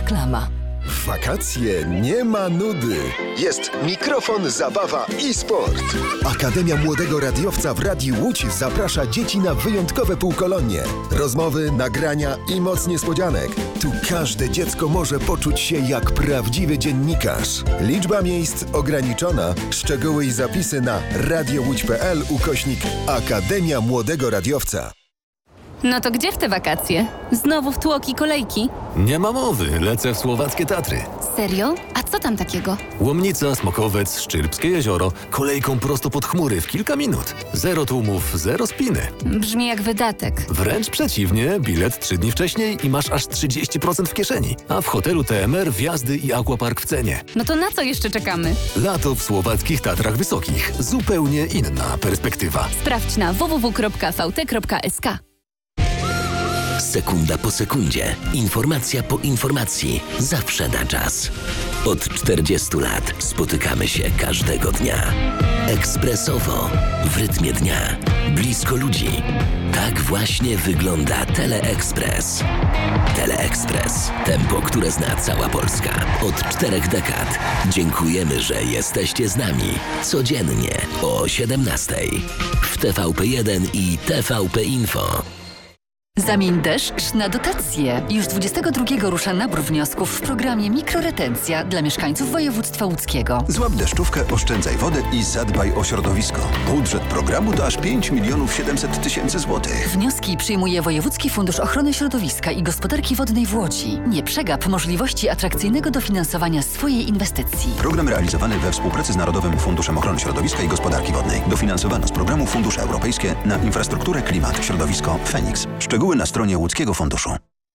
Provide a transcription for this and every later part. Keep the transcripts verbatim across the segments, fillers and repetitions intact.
Reklama. W wakacje nie ma nudy. Jest mikrofon, zabawa i sport. Akademia Młodego Radiowca w Radiu Łódź zaprasza dzieci na wyjątkowe półkolonie. Rozmowy, nagrania i moc niespodzianek. Tu każde dziecko może poczuć się jak prawdziwy dziennikarz. Liczba miejsc ograniczona. Szczegóły i zapisy na radiołódź.pl ukośnik Akademia Młodego Radiowca. No to gdzie w te wakacje? Znowu w tłoki kolejki? Nie ma mowy, lecę w słowackie Tatry. Serio? A co tam takiego? Łomnica, Smokowiec, Szczyrbskie jezioro, kolejką prosto pod chmury w kilka minut. Zero tłumów, zero spiny. Brzmi jak wydatek. Wręcz przeciwnie, bilet trzy dni wcześniej i masz aż trzydzieści procent w kieszeni. A w hotelu T M R wjazdy i aquapark w cenie. No to na co jeszcze czekamy? Lato w słowackich Tatrach Wysokich. Zupełnie inna perspektywa. Sprawdź na w w w kropka v t kropka s k. Sekunda po sekundzie, informacja po informacji, zawsze na czas. Od czterdziestu lat spotykamy się każdego dnia. Ekspresowo, w rytmie dnia, blisko ludzi. Tak właśnie wygląda Teleekspres. Teleekspres. Tempo, które zna cała Polska. Od czterech dekad. Dziękujemy, że jesteście z nami. Codziennie o siedemnastej. W T V P jeden i T V P Info. Zamień deszcz na dotacje. Już dwudziestego drugiego rusza nabór wniosków w programie Mikroretencja dla mieszkańców województwa łódzkiego. Złap deszczówkę, oszczędzaj wodę i zadbaj o środowisko. Budżet programu to aż pięć milionów siedemset tysięcy złotych. Wnioski przyjmuje Wojewódzki Fundusz Ochrony Środowiska i Gospodarki Wodnej w Łodzi. Nie przegap możliwości atrakcyjnego dofinansowania swojej inwestycji. Program realizowany we współpracy z Narodowym Funduszem Ochrony Środowiska i Gospodarki Wodnej. Dofinansowano z programu Fundusze Europejskie na infrastrukturę, klimat, środowisko, Feniks. Szczegóły na stronie Łódzkiego Funduszu.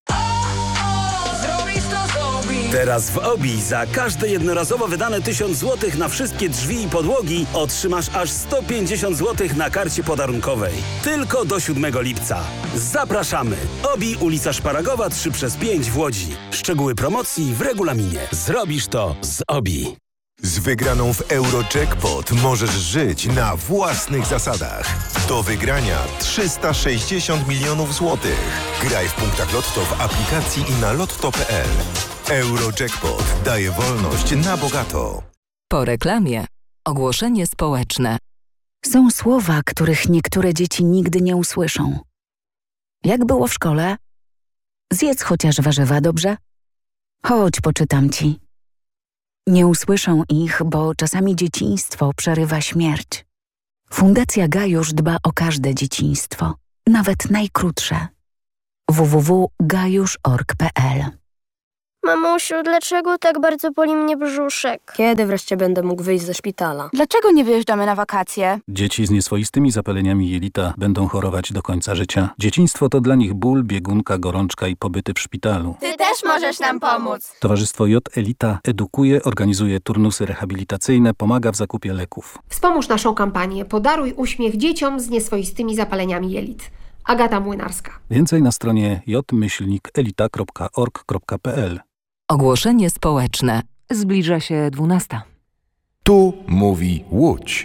Teraz w Obi za każde jednorazowo wydane tysiąc złotych na wszystkie drzwi i podłogi otrzymasz aż sto pięćdziesiąt złotych na karcie podarunkowej. Tylko do siódmego lipca. Zapraszamy! Obi, ulica Szparagowa trzy przez pięć w Łodzi. Szczegóły promocji w regulaminie. Zrobisz to z Obi. Z wygraną w Eurojackpot możesz żyć na własnych zasadach. Do wygrania trzysta sześćdziesiąt milionów złotych. Graj w punktach Lotto w aplikacji i na lotto kropka p l. Eurojackpot daje wolność na bogato. Po reklamie. Ogłoszenie społeczne. Są słowa, których niektóre dzieci nigdy nie usłyszą. Jak było w szkole? Zjedz chociaż warzywa, dobrze? Chodź, poczytam ci. Nie usłyszą ich, bo czasami dzieciństwo przerywa śmierć. Fundacja Gajusz dba o każde dzieciństwo, nawet najkrótsze. w w w kropka gajusz kropka org kropka p l. Mamusiu, dlaczego tak bardzo boli mnie brzuszek? Kiedy wreszcie będę mógł wyjść ze szpitala? Dlaczego nie wyjeżdżamy na wakacje? Dzieci z nieswoistymi zapaleniami jelita będą chorować do końca życia. Dzieciństwo to dla nich ból, biegunka, gorączka i pobyty w szpitalu. Ty też możesz nam pomóc. Towarzystwo J Elita edukuje, organizuje turnusy rehabilitacyjne, pomaga w zakupie leków. Wspomóż naszą kampanię Podaruj uśmiech dzieciom z nieswoistymi zapaleniami jelit. Agata Młynarska. Więcej na stronie j myślnik elita kropka org kropka p l. Ogłoszenie społeczne. Zbliża się dwunasta. Tu mówi Łódź.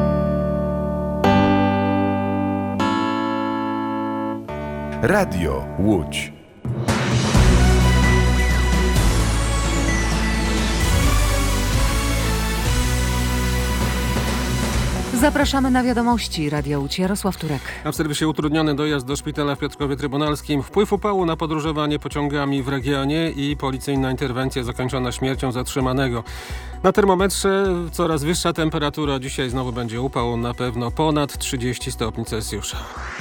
Radio Łódź. Zapraszamy na wiadomości. Radia Łódź, Jarosław Turek. A w serwisie utrudniony dojazd do szpitala w Piotrkowie Trybunalskim, wpływ upału na podróżowanie pociągami w regionie i policyjna interwencja zakończona śmiercią zatrzymanego. Na termometrze coraz wyższa temperatura. Dzisiaj znowu będzie upał, na pewno ponad trzydzieści stopni Celsjusza.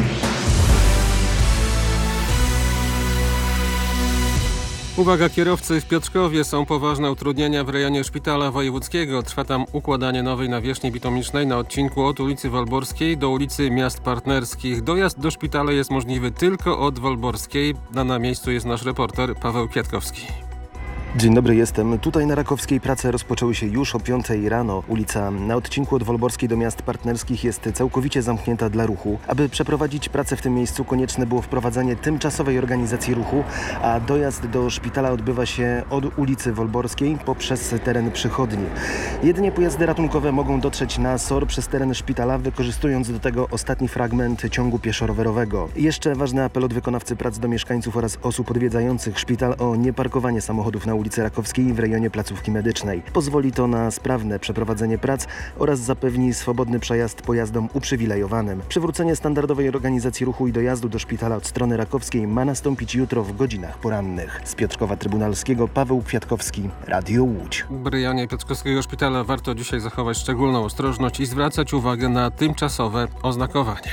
Uwaga, kierowcy, w Piotrkowie są poważne utrudnienia w rejonie szpitala wojewódzkiego. Trwa tam układanie nowej nawierzchni bitumicznej na odcinku od ulicy Wolborskiej do ulicy Miast Partnerskich. Dojazd do szpitala jest możliwy tylko od Wolborskiej. A na miejscu jest nasz reporter Paweł Kwiatkowski. Dzień dobry, jestem. Tutaj na Rakowskiej prace rozpoczęły się już o piątej rano. Ulica na odcinku od Wolborskiej do Miast Partnerskich jest całkowicie zamknięta dla ruchu. Aby przeprowadzić pracę w tym miejscu, konieczne było wprowadzenie tymczasowej organizacji ruchu, a dojazd do szpitala odbywa się od ulicy Wolborskiej poprzez teren przychodni. Jedynie pojazdy ratunkowe mogą dotrzeć na S O R przez teren szpitala, wykorzystując do tego ostatni fragment ciągu pieszo-rowerowego. Jeszcze ważny apel od wykonawcy prac do mieszkańców oraz osób odwiedzających szpital o nieparkowanie samochodów na ulicy Rakowskiej w rejonie placówki medycznej. Pozwoli to na sprawne przeprowadzenie prac oraz zapewni swobodny przejazd pojazdom uprzywilejowanym. Przywrócenie standardowej organizacji ruchu i dojazdu do szpitala od strony Rakowskiej ma nastąpić jutro w godzinach porannych. Z Piotrkowa Trybunalskiego Paweł Kwiatkowski, Radio Łódź. W rejonie Piotrkowskiego Szpitala warto dzisiaj zachować szczególną ostrożność i zwracać uwagę na tymczasowe oznakowanie.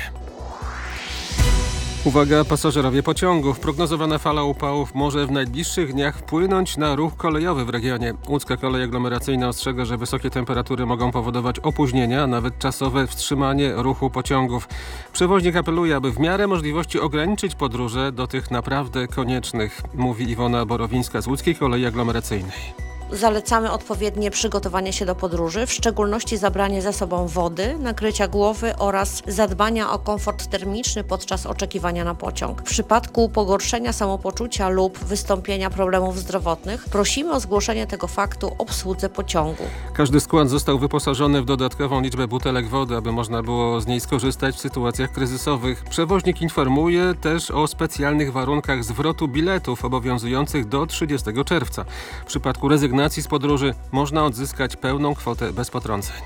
Uwaga, pasażerowie pociągów. Prognozowana fala upałów może w najbliższych dniach wpłynąć na ruch kolejowy w regionie. Łódzka Kolej Aglomeracyjna ostrzega, że wysokie temperatury mogą powodować opóźnienia, a nawet czasowe wstrzymanie ruchu pociągów. Przewoźnik apeluje, aby w miarę możliwości ograniczyć podróże do tych naprawdę koniecznych, mówi Iwona Borowińska z Łódzkiej Kolei Aglomeracyjnej. Zalecamy odpowiednie przygotowanie się do podróży, w szczególności zabranie ze sobą wody, nakrycia głowy oraz zadbania o komfort termiczny podczas oczekiwania na pociąg. W przypadku pogorszenia samopoczucia lub wystąpienia problemów zdrowotnych prosimy o zgłoszenie tego faktu obsłudze pociągu. Każdy skład został wyposażony w dodatkową liczbę butelek wody, aby można było z niej skorzystać w sytuacjach kryzysowych. Przewoźnik informuje też o specjalnych warunkach zwrotu biletów obowiązujących do trzydziestego czerwca. W przypadku rezygnacji z podróży można odzyskać pełną kwotę bez potrąceń.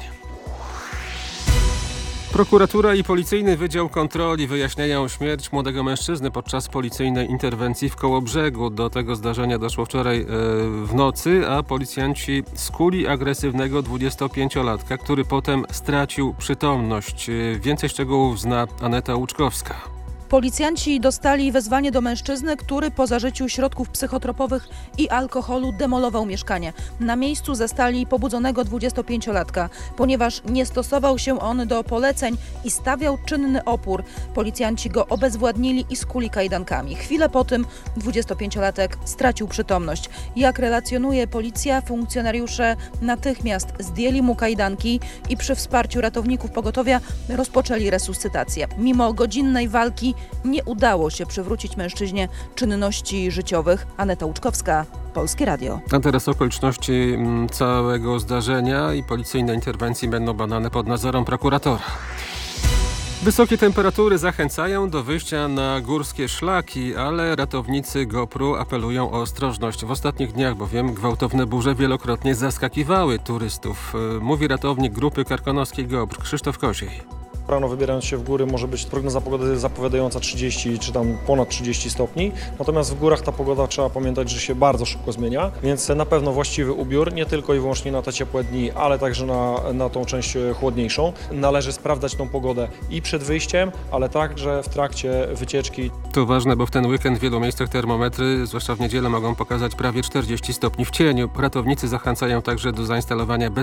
Prokuratura i Policyjny Wydział Kontroli wyjaśniają śmierć młodego mężczyzny podczas policyjnej interwencji w Kołobrzegu. Do tego zdarzenia doszło wczoraj e, w nocy, a policjanci skuli agresywnego dwudziestopięciolatka, który potem stracił przytomność. E, więcej szczegółów zna Aneta Łuczkowska. Policjanci dostali wezwanie do mężczyzny, który po zażyciu środków psychotropowych i alkoholu demolował mieszkanie. Na miejscu zastali pobudzonego dwudziestopięciolatka. Ponieważ nie stosował się on do poleceń i stawiał czynny opór, policjanci go obezwładnili i skuli kajdankami. Chwilę po tym dwudziestopięciolatek stracił przytomność. Jak relacjonuje policja, funkcjonariusze natychmiast zdjęli mu kajdanki i przy wsparciu ratowników pogotowia rozpoczęli resuscytację. Mimo godzinnej walki nie udało się przywrócić mężczyźnie czynności życiowych. Aneta Łuczkowska, Polskie Radio. A teraz okoliczności całego zdarzenia i policyjne interwencje będą badane pod nadzorem prokuratora. Wysokie temperatury zachęcają do wyjścia na górskie szlaki, ale ratownicy GoPru apelują o ostrożność. W ostatnich dniach bowiem gwałtowne burze wielokrotnie zaskakiwały turystów. Mówi ratownik grupy karkonoskiej GoPr Krzysztof Koziej. Rano wybierając się w góry może być prognoza pogody zapowiadająca trzydzieści czy tam ponad trzydzieści stopni, natomiast w górach ta pogoda trzeba pamiętać, że się bardzo szybko zmienia, więc na pewno właściwy ubiór, nie tylko i wyłącznie na te ciepłe dni, ale także na, na tą część chłodniejszą. Należy sprawdzać tą pogodę i przed wyjściem, ale także w trakcie wycieczki. To ważne, bo w ten weekend w wielu miejscach termometry, zwłaszcza w niedzielę, mogą pokazać prawie czterdzieści stopni w cieniu. Ratownicy zachęcają także do zainstalowania bezpiecznych